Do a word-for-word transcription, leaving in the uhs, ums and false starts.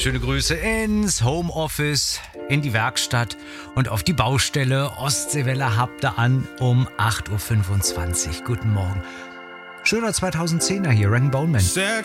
schöne Grüße ins Homeoffice, in die Werkstatt und auf die Baustelle. Ostseewelle habt ihr an um acht Uhr fünfundzwanzig. Guten Morgen. Schöner zweitausendzehner hier, Rang Bone Man. Said